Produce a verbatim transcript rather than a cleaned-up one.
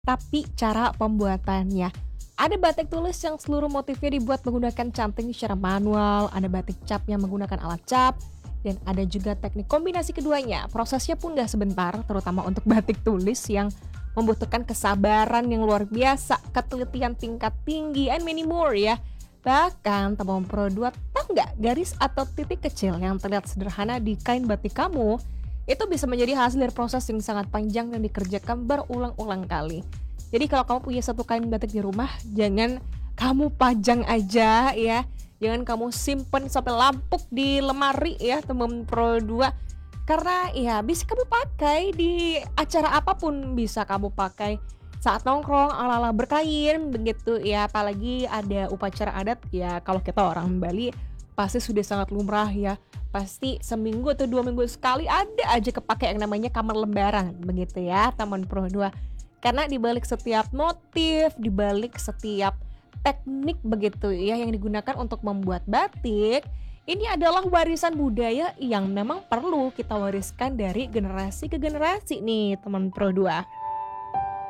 tapi cara pembuatannya. Ada batik tulis yang seluruh motifnya dibuat menggunakan canting secara manual, ada batik cap yang menggunakan alat cap, dan ada juga teknik kombinasi keduanya. Prosesnya pun gak sebentar, terutama untuk batik tulis yang membutuhkan kesabaran yang luar biasa, ketelitian tingkat tinggi, and many more ya. Bahkan teman Pro dua, tahu nggak garis atau titik kecil yang terlihat sederhana di kain batik kamu itu bisa menjadi hasil dari proses yang sangat panjang dan dikerjakan berulang-ulang kali. Jadi kalau kamu punya satu kain batik di rumah, jangan kamu pajang aja ya. Jangan kamu simpen sampai lapuk di lemari ya teman Pro dua. Karena ya bisa kamu pakai di acara apapun, bisa kamu pakai saat nongkrong ala-ala berkain begitu ya, apalagi ada upacara adat ya, kalau kita orang Bali pasti sudah sangat lumrah ya. Pasti seminggu atau dua minggu sekali ada aja kepake yang namanya kamar lembaran begitu ya teman Pro dua. Karena di balik setiap motif, di balik setiap teknik begitu ya yang digunakan untuk membuat batik, ini adalah warisan budaya yang memang perlu kita wariskan dari generasi ke generasi nih teman Pro dua.